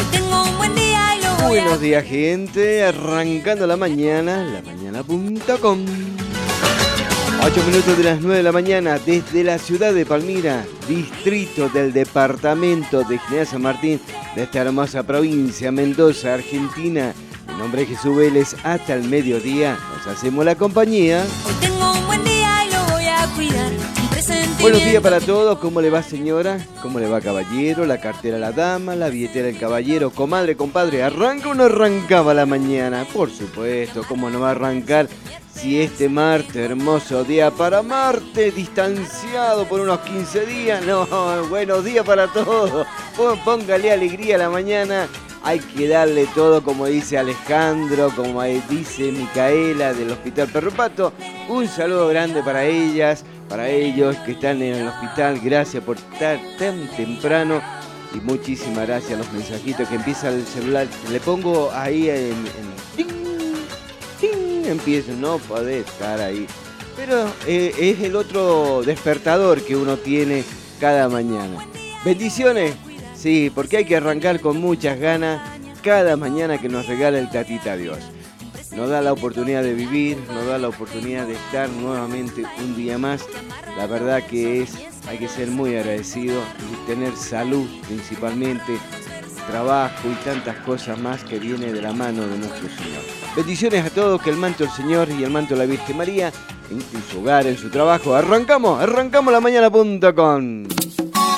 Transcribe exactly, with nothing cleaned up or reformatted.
tengo un buen día y lo voy a... Buenos días, gente. Arrancando la mañana, la mañana punto com. ocho minutos de las nueve de la mañana desde la ciudad de Palmira, distrito del departamento de General San Martín, de esta hermosa provincia, Mendoza, Argentina. Mi nombre es Jesús Vélez. Hasta el mediodía nos hacemos la compañía. Hoy tengo un buen día y lo voy a cuidar. Un presentimiento. Buenos días para todos. ¿Cómo le va, señora? ¿Cómo le va, caballero? La cartera a la dama, la billetera al caballero. Comadre, compadre, ¿arranca o no arrancaba la mañana? Por supuesto, ¿cómo no va a arrancar si este martes, hermoso día para Marte, distanciado por unos quince días? No, buenos días para todos. Póngale alegría a la mañana. Hay que darle todo, como dice Alejandro, como dice Micaela del Hospital Perro Pato. Un saludo grande para ellas, para ellos que están en el hospital. Gracias por estar tan temprano y muchísimas gracias a los mensajitos que empieza el celular. Le pongo ahí en... en ¡ting! ¡ting! Empiezo, no podés estar ahí. Pero eh, es el otro despertador que uno tiene cada mañana. Bendiciones. Sí, porque hay que arrancar con muchas ganas cada mañana que nos regala el Tatita Dios. Nos da la oportunidad de vivir, nos da la oportunidad de estar nuevamente un día más. La verdad que es, hay que ser muy agradecido y tener salud principalmente, trabajo y tantas cosas más que viene de la mano de nuestro Señor. Bendiciones a todos, que el manto del Señor y el manto de la Virgen María en su hogar, en su trabajo. Arrancamos, arrancamos la mañana punto com.